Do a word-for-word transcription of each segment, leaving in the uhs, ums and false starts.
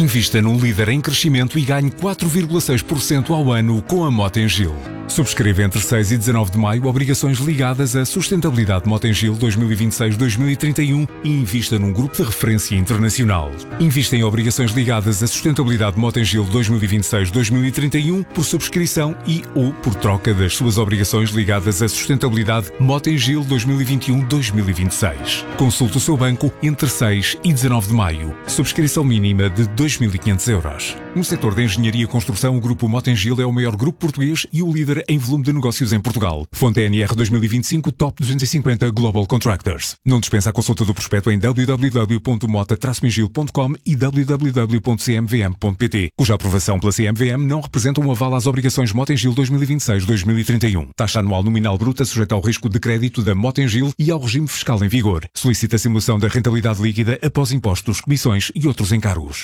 Invista num líder em crescimento e ganhe quatro vírgula seis por cento ao ano com a Mota-Engil. Subscreva entre seis e dezanove de maio obrigações ligadas à sustentabilidade Mota-Engil dois mil e vinte e seis a dois mil e trinta e um e invista num grupo de referência internacional. Invista em obrigações ligadas à sustentabilidade Mota-Engil dois mil e vinte e seis a dois mil e trinta e um por subscrição e ou por troca das suas obrigações ligadas à sustentabilidade Mota-Engil dois mil e vinte e um a dois mil e vinte e seis. Consulte o seu banco entre seis e dezanove de maio. Subscrição mínima de dois mil e quinhentos euros. No setor da engenharia e construção, o grupo Mota-Engil é o maior grupo português e o líder em volume de negócios em Portugal. Fonte N R dois mil e vinte e cinco Top duzentos e cinquenta Global Contractors. Não dispensa a consulta do prospecto em w w w ponto mota traço engil ponto com e w w w ponto c m v m ponto p t, cuja aprovação pela C M V M não representa um aval às obrigações Mota-Engil dois mil e vinte e seis a dois mil e trinta e um. Taxa anual nominal bruta sujeita ao risco de crédito da Mota-Engil e ao regime fiscal em vigor. Solicita a simulação da rentabilidade líquida após impostos, comissões e outros encargos.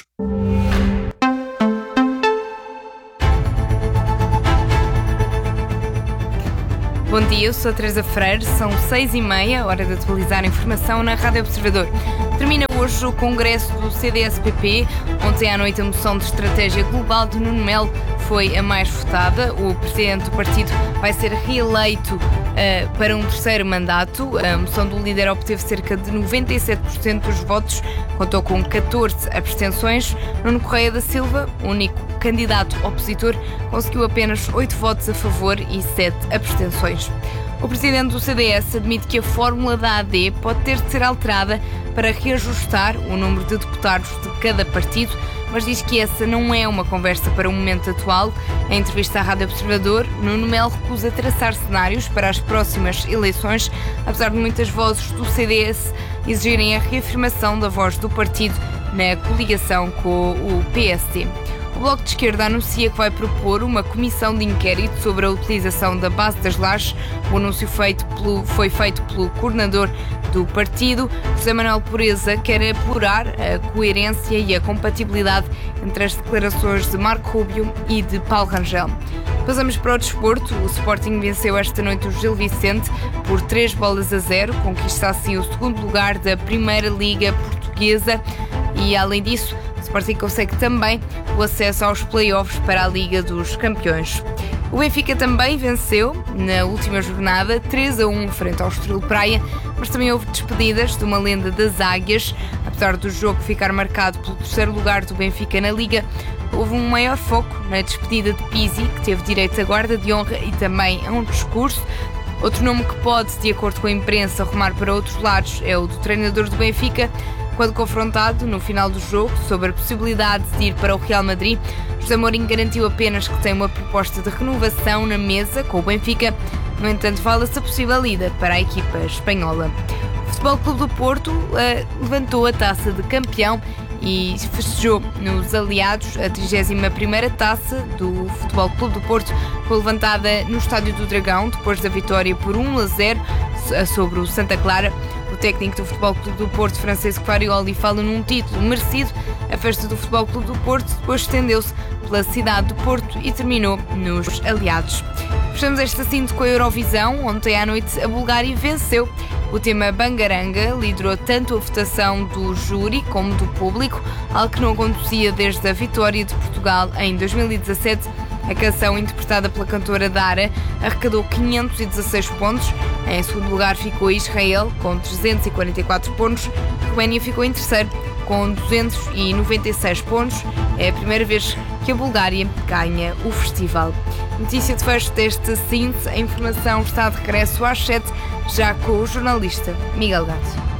Bom dia, eu sou a Teresa Freire, são seis e meia, hora de atualizar a informação na Rádio Observador. Termina hoje o congresso do C D S P P. Ontem à noite a moção de estratégia global de Nuno Melo foi a mais votada. O presidente do partido vai ser reeleito uh, para um terceiro mandato. A moção do líder obteve cerca de noventa e sete por cento dos votos, contou com catorze abstenções. Nuno Correia da Silva, único candidato opositor, conseguiu apenas oito votos a favor e sete abstenções. O presidente do C D S admite que a fórmula da A D pode ter de ser alterada para reajustar o número de deputados de cada partido, mas diz que essa não é uma conversa para o momento atual. Em entrevista à Rádio Observador, Nuno Melo recusa traçar cenários para as próximas eleições, apesar de muitas vozes do C D S exigirem a reafirmação da voz do partido na coligação com o P S D. O Bloco de Esquerda anuncia que vai propor uma comissão de inquérito sobre a utilização da base das lajes. O anúncio feito pelo, foi feito pelo coordenador do partido. José Manuel Pureza quer apurar a coerência e a compatibilidade entre as declarações de Marco Rubio e de Paulo Rangel. Passamos para o desporto. O Sporting venceu esta noite o Gil Vicente por três bolas a zero, conquista assim o segundo lugar da Primeira Liga Portuguesa e, além disso, o Sporting consegue também o acesso aos play-offs para a Liga dos Campeões. O Benfica também venceu na última jornada três a um frente ao Estoril Praia, mas também houve despedidas de uma lenda das Águias. Apesar do jogo ficar marcado pelo terceiro lugar do Benfica na Liga, houve um maior foco na despedida de Pizzi, que teve direito à guarda de honra e também a um discurso. Outro nome que pode, de acordo com a imprensa, rumar para outros lados é o do treinador do Benfica. Quando confrontado no final do jogo sobre a possibilidade de ir para o Real Madrid, José Mourinho garantiu apenas que tem uma proposta de renovação na mesa com o Benfica. No entanto, fala-se a possível ida para a equipa espanhola. O Futebol Clube do Porto uh, levantou a taça de campeão e festejou nos aliados. A trigésima primeira taça do Futebol Clube do Porto foi levantada no Estádio do Dragão, depois da vitória por um a zero sobre o Santa Clara. O técnico do Futebol Clube do Porto, Francisco Farioli, fala num título merecido. A festa do Futebol Clube do Porto depois estendeu-se pela cidade do Porto e terminou nos aliados. Fechamos este assunto com a Eurovisão. Ontem à noite a Bulgária venceu. O tema Bangaranga liderou tanto a votação do júri como do público, algo que não acontecia desde a vitória de Portugal em dois mil e dezassete. A canção, interpretada pela cantora Dara, arrecadou quinhentos e dezasseis pontos. Em segundo lugar ficou Israel, com trezentos e quarenta e quatro pontos. A Roménia ficou em terceiro, com duzentos e noventa e seis pontos. É a primeira vez que a Bulgária ganha o festival. Notícia de fecho deste síntese. A informação está de regresso às sete, já com o jornalista Miguel Gato.